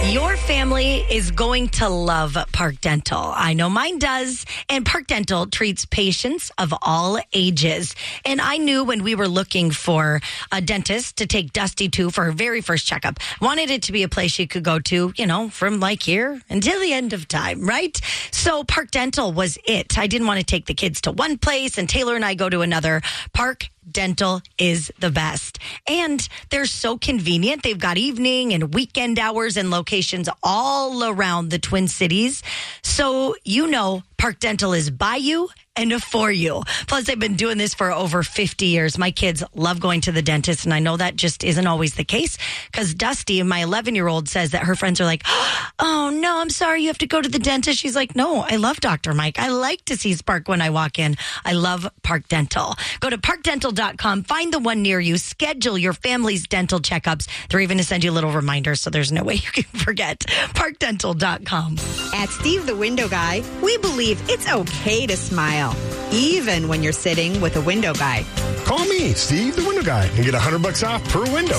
Your family is going to love Park Dental. I know mine does. And Park Dental treats patients of all ages. And I knew when we were looking for a dentist to take Dusty to for her very first checkup, wanted it to be a place she could go to, from like here until the end of time, right? So Park Dental was it. I didn't want to take the kids to one place and Taylor and I go to another. Park Dental is the best. And they're so convenient. They've got evening and weekend hours and locations all around the Twin Cities. So, Park Dental is by you and for you. Plus, they've been doing this for over 50 years. My kids love going to the dentist, and I know that just isn't always the case because Dusty, my 11-year-old, says that her friends are like, oh, no, I'm sorry, you have to go to the dentist. She's like, no, I love Dr. Mike. I like to see Spark when I walk in. I love Park Dental. Go to parkdental.com, find the one near you, schedule your family's dental checkups. They're even going to send you a little reminder, so there's no way you can forget. Parkdental.com. At Steve the Window Guy, we believe it's okay to smile, even when you're sitting with a window guy. Call me, Steve the Window Guy, and get $100 off per window.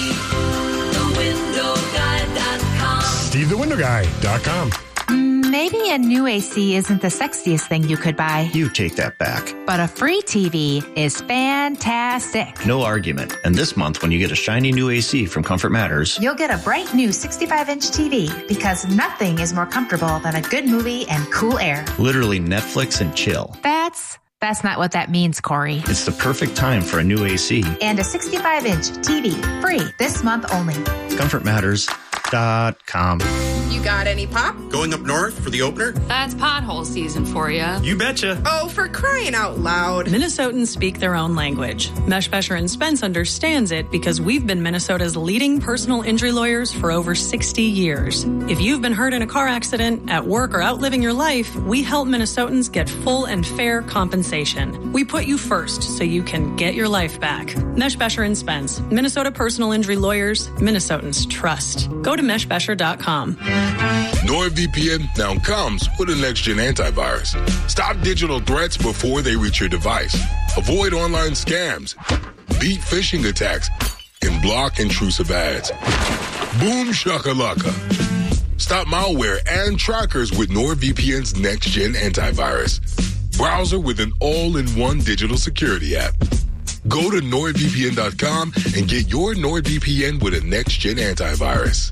SteveTheWindowGuy.com. SteveTheWindowGuy.com. Maybe a new AC isn't the sexiest thing you could buy. You take that back. But a free TV is fantastic. No argument. And this month, when you get a shiny new AC from Comfort Matters, you'll get a bright new 65-inch TV because nothing is more comfortable than a good movie and cool air. literally Netflix and chill. That's not what that means, Corey. It's the perfect time for a new AC. And a 65-inch TV, free this month only. ComfortMatters.com. You got any pop? Going up north for the opener? That's pothole season for you. You betcha. Oh, for crying out loud. Minnesotans speak their own language. Meshbesher and Spence understands it because we've been Minnesota's leading personal injury lawyers for over 60 years. If you've been hurt in a car accident, at work, or out living your life, we help Minnesotans get full and fair compensation. We put you first so you can get your life back. Meshbesher and Spence, Minnesota personal injury lawyers, Minnesotans trust. Go to meshbesher.com. NordVPN now comes with a next-gen antivirus. Stop digital threats before they reach your device. Avoid online scams. Beat phishing attacks. And block intrusive ads. Boom shakalaka. Stop malware and trackers with NordVPN's next-gen antivirus. Browser with an all-in-one digital security app. Go to NordVPN.com and get your NordVPN with a next-gen antivirus.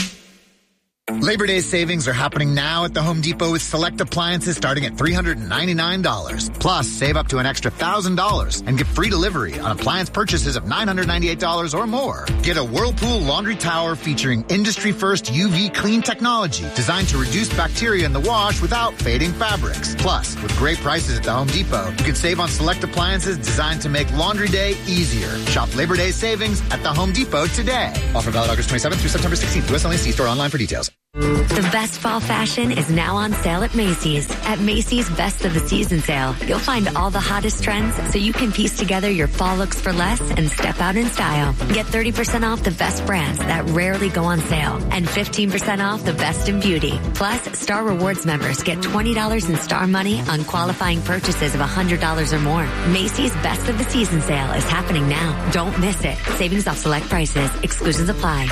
Labor Day savings are happening now at the Home Depot with select appliances starting at $399. Plus, save up to an extra $1,000 and get free delivery on appliance purchases of $998 or more. Get a Whirlpool laundry tower featuring industry-first UV clean technology designed to reduce bacteria in the wash without fading fabrics. Plus, with great prices at the Home Depot, you can save on select appliances designed to make laundry day easier. Shop Labor Day savings at the Home Depot today. Offer valid August 27th through September 16th. U.S. only. See store online for details. The best fall fashion is now on sale at Macy's. At Macy's Best of the Season sale, you'll find all the hottest trends so you can piece together your fall looks for less and step out in style. Get 30% off the best brands that rarely go on sale and 15% off the best in beauty. Plus, Star Rewards members get $20 in Star money on qualifying purchases of $100 or more. Macy's Best of the Season sale is happening now. Don't miss it. Savings off select prices. Exclusions apply.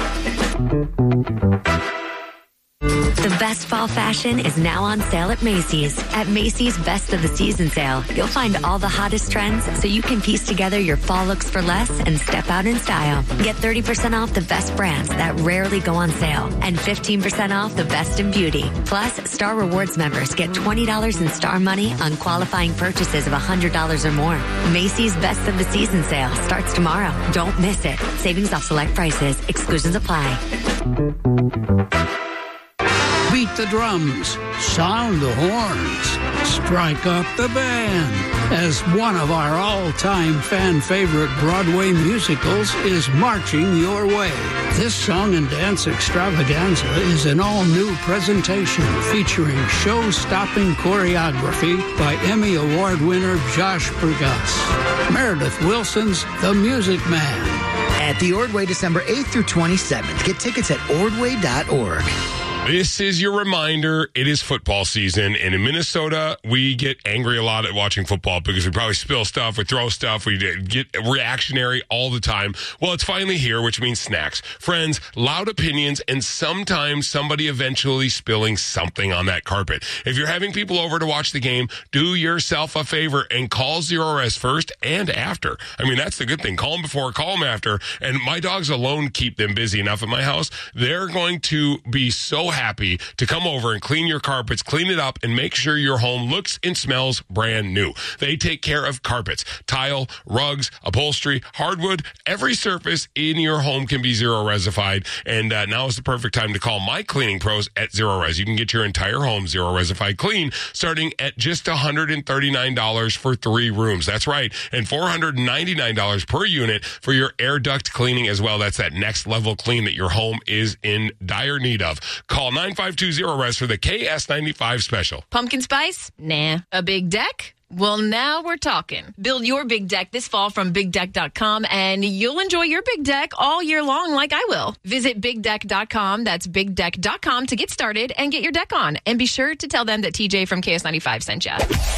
The best fall fashion is now on sale at Macy's. At Macy's Best of the Season sale, you'll find all the hottest trends so you can piece together your fall looks for less and step out in style. Get 30% off the best brands that rarely go on sale and 15% off the best in beauty. Plus, Star Rewards members get $20 in Star money on qualifying purchases of $100 or more. Macy's Best of the Season sale starts tomorrow. Don't miss it. Savings off select prices. Exclusions apply. Beat the drums, sound the horns, strike up the band. As one of our all-time fan-favorite Broadway musicals is marching your way. This song and dance extravaganza is an all-new presentation featuring show-stopping choreography by Emmy Award winner Josh Burgas. Meredith Wilson's The Music Man. At the Ordway, December 8th through 27th. Get tickets at ordway.org. This is your reminder. It is football season. And in Minnesota, we get angry a lot at watching football because we probably spill stuff, we throw stuff, we get reactionary all the time. Well, it's finally here, which means snacks. Friends, loud opinions, and sometimes somebody eventually spilling something on that carpet. If you're having people over to watch the game, do yourself a favor and call Zero Res first and after. I mean, that's the good thing. Call them before, call them after. And my dogs alone keep them busy enough at my house. They're going to be so happy to come over and clean your carpets, clean it up, and make sure your home looks and smells brand new. They take care of carpets, tile, rugs, upholstery, hardwood. Every surface in your home can be Zero Resified. And now is the perfect time to call my cleaning pros at Zero Res. You can get your entire home Zero Resified clean starting at just $139 for 3 rooms. That's right. And $499 per unit for your air duct cleaning as well. That's that next level clean that your home is in dire need of. Call 9520-RES for the KS95 special. Pumpkin spice? Nah. A big deck? Well, now we're talking. Build your big deck this fall from BigDeck.com, and you'll enjoy your big deck all year long like I will. Visit BigDeck.com, that's BigDeck.com, to get started and get your deck on. And be sure to tell them that TJ from KS95 sent you.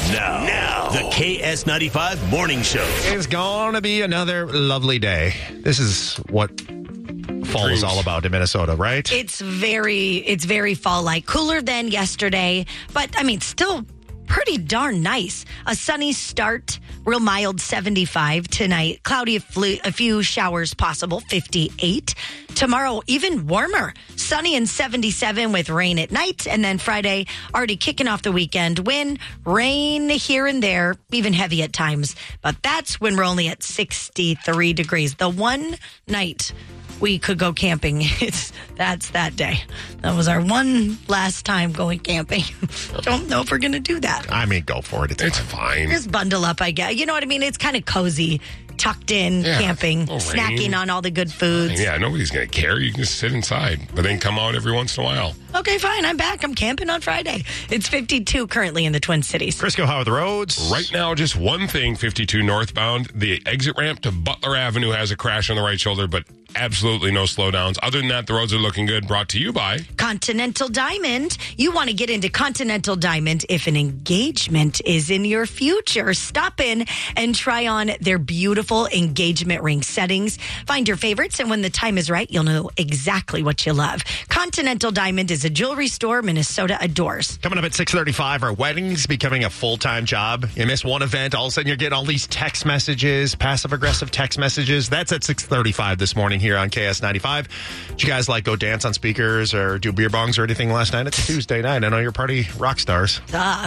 Now, the KS95 Morning Show. It's going to be another lovely day. This is what fall is all about in Minnesota, right? It's very fall-like. Cooler than yesterday, but, I mean, still pretty darn nice. A sunny start, real mild 75 tonight. Cloudy, a few showers possible, 58. Tomorrow, even warmer, sunny and 77 with rain at night. And then Friday, already kicking off the weekend. Wind, rain here and there, even heavy at times. But that's when we're only at 63 degrees. The one night we could go camping, that's that day. That was our one last time going camping. Don't know if we're going to do that. I mean, go for it. It's fine. Just bundle up, I guess. You know what I mean? It's kind of cozy, tucked in, camping, snacking on all the good foods. Yeah, nobody's going to care. You can just sit inside, but then come out every once in a while. Okay, fine. I'm back. I'm camping on Friday. It's 52 currently in the Twin Cities. Crisco, how are the roads? Right now, just one thing, 52 northbound. The exit ramp to Butler Avenue has a crash on the right shoulder, but absolutely no slowdowns. Other than that, the roads are looking good. Brought to you by Continental Diamond. You want to get into Continental Diamond if an engagement is in your future. Stop in and try on their beautiful engagement ring settings. Find your favorites, and when the time is right, you'll know exactly what you love. Continental Diamond is a jewelry store Minnesota adores. Coming up at 6:35, are weddings becoming a full-time job? You miss one event, all of a sudden you're getting all these text messages, passive-aggressive text messages. That's at 6:35 this morning here on KS95. Did you guys go dance on speakers or do beer bongs or anything last night? It's Tuesday night. I know you're party rock stars.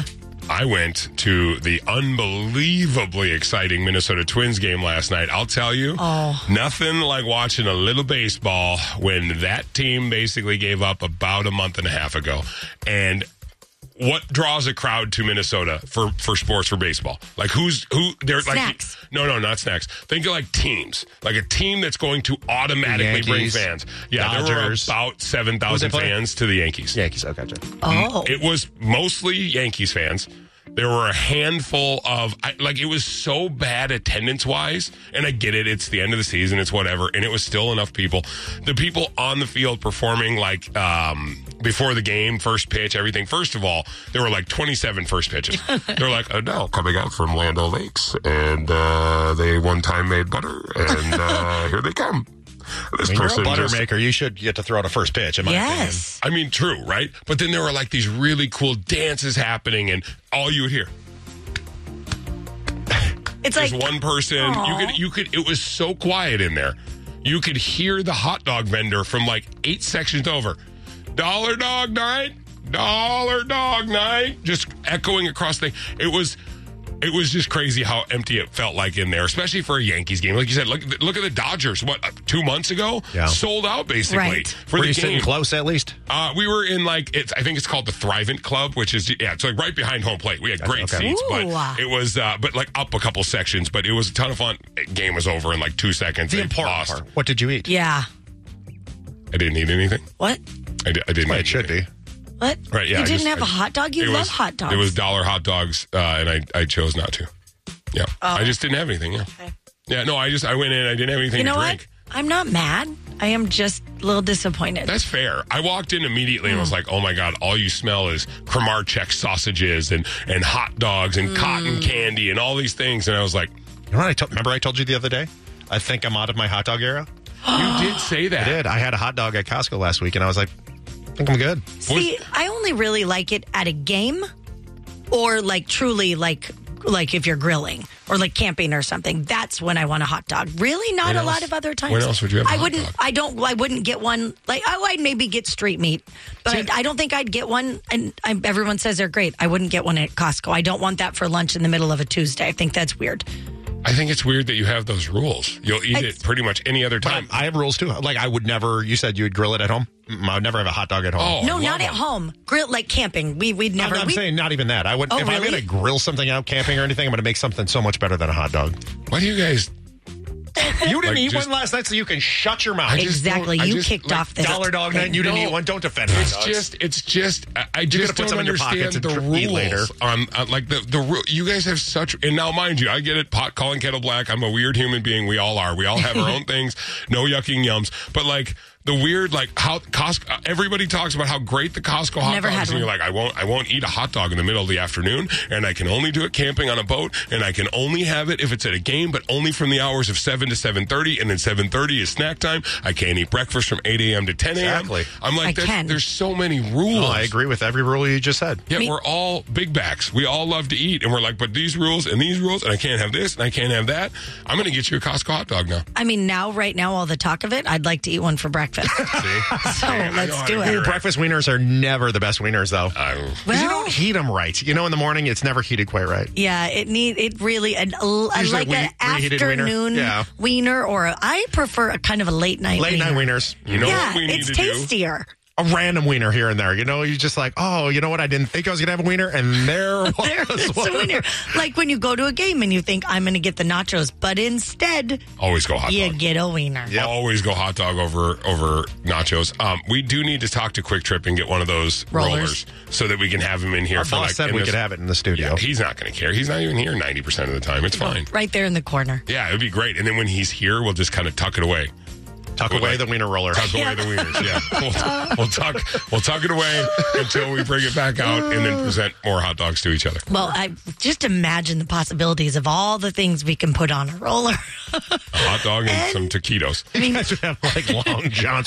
I went to the unbelievably exciting Minnesota Twins game last night. I'll tell you, nothing like watching a little baseball when that team basically gave up about a month and a half ago. And what draws a crowd to Minnesota for sports, for baseball? Like who? They're snacks. No, not snacks. Think of like teams, like a team that's going to automatically bring fans. Yeah, Dodgers. There were about 7,000 fans to the Yankees. Yankees, oh, gotcha. It was mostly Yankees fans. There were a handful of, it was so bad attendance-wise, and I get it, it's the end of the season, it's whatever, and it was still enough people. The people on the field performing, before the game, first pitch, everything. First of all, there were 27 first pitches. They were like, Adele coming out from Land O'Lakes, and they one time made butter, and here they come. You're a butter maker. You should get to throw out a first pitch, in my opinion. I mean, true, right? But then there were these really cool dances happening, and all you would hear. It's There's one person. You could. It was so quiet in there. You could hear the hot dog vendor from 8 sections over. $1 dog night, $1 dog night, just echoing across the. It was just crazy how empty it felt like in there, especially for a Yankees game. Like you said, look at the Dodgers. 2 months ago? Yeah. Sold out, basically. For the game. Were you sitting close, at least? We were in, I think it's called the Thrivent Club, which is, it's right behind home plate. We had great seats, but it was, up a couple sections. But it was a ton of fun. Game was over in 2 seconds. The important part. What did you eat? Yeah. I didn't eat anything. What? I didn't eat it should be. What? Right, yeah. You didn't have a hot dog? You love hot dogs. It was dollar hot dogs, and I chose not to. Yeah. I just didn't have anything, yeah. Okay. Yeah, no, I went in, I didn't have anything to drink. I'm not mad. I am just a little disappointed. That's fair. I walked in immediately and was like, oh my God, all you smell is Kramarczek sausages and hot dogs and cotton candy and all these things. And I was like, you know what remember I told you the other day? I think I'm out of my hot dog era. You did say that. I did. I had a hot dog at Costco last week and I was like, I think I'm good. See, I only really like it at a game or like truly like if you're grilling or like camping or something. That's when I want a hot dog. Really not a lot of other times. When else would you have a hot dog? I wouldn't get one. Like, I'd maybe get street meat, but I don't think I'd get one. And everyone says they're great. I wouldn't get one at Costco. I don't want that for lunch in the middle of a Tuesday. I think that's weird. I think it's weird that you have those rules. You'll eat it pretty much any other time. I have rules too. Like I would never, you said you would grill it at home? I would never have a hot dog at home. Oh, no, not at home. Grill like camping. We'd never. I'm saying not even that. I would. If I'm going to grill something out camping or anything, I'm going to make something so much better than a hot dog. Why do you guys... You didn't eat one last night, so you can shut your mouth. Exactly. You kicked off this. Dollar Dog Night, you didn't eat one. Don't defend hot dogs. I just don't understand the rules later. On like the rule. You guys have such, and now mind you, I get it. Pot calling kettle black. I'm a weird human being. We all are. We all have our own things. No yucking yums. But like the weird, like how Costco. Everybody talks about how great the Costco hot dog is, and you're like, I won't eat a hot dog in the middle of the afternoon, and I can only do it camping on a boat, and I can only have it if it's at a game, but only from the hours of 7 to 7:30, and then 7:30 is snack time. I can't eat breakfast from 8 a.m. to 10 a.m. Exactly. I'm like, there's so many rules. Oh, I agree with every rule you just said. Yeah, we're all big backs. We all love to eat, and we're like, but these rules, and I can't have this, and I can't have that. I'm going to get you a Costco hot dog now. I mean, right now, all the talk of it, I'd like to eat one for breakfast. See? So let's do it. Breakfast wieners are never the best wieners, though. Because you don't heat them right. You know, in the morning, it's never heated quite right. Yeah, it really, like an afternoon wiener, or I prefer a kind of a late night wiener. wieners. You know what we need to do? It's tastier. A random wiener here and there. You know, you're just like, oh, you know what? I didn't think I was going to have a wiener, and there was a wiener. Like when you go to a game and you think, I'm going to get the nachos, but instead, always go hot dog. You get a wiener. Yep. Always go hot dog over nachos. We do need to talk to Quick Trip and get one of those rollers so that we can have him in here. Our boss said we could have it in the studio. Yeah, he's not going to care. He's not even here 90% of the time. It's fine. Right there in the corner. Yeah, it would be great. And then when he's here, we'll just kind of tuck it away. Tuck away the wiener roller. Tuck away the wieners, yeah. We'll tuck it away until we bring it back out and then present more hot dogs to each other. Well, I just imagine the possibilities of all the things we can put on a roller. A hot dog and some taquitos. You guys would have like Long John's.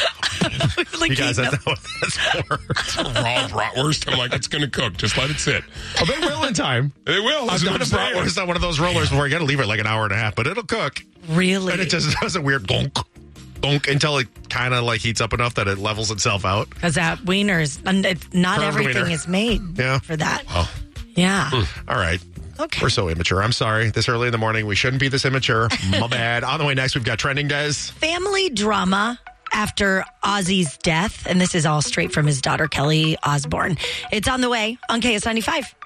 Like you guys, that's not what that's for. It's a raw bratwurst. I'm like, it's going to cook. Just let it sit. Oh, they will in time. They will. I've done a bratwurst on one of those rollers before. You got to leave it like an hour and a half, but it'll cook. Really? And it just does a weird donk until it kind of like heats up enough that it levels itself out. Because that wieners, not everything is made for that. Oh. Yeah. All right. Okay. We're so immature. I'm sorry. This early in the morning, we shouldn't be this immature. My bad. On the way next, we've got Trending Guys. Family drama after Ozzy's death. And this is all straight from his daughter, Kelly Osbourne. It's on the way on KS95.